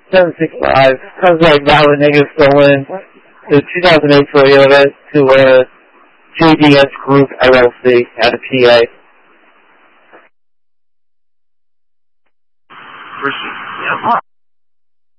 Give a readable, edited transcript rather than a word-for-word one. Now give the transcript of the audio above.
765. Sounds like valid negative stolen. The 2008 Toyota to JDS Group LLC out of PA. Yeah.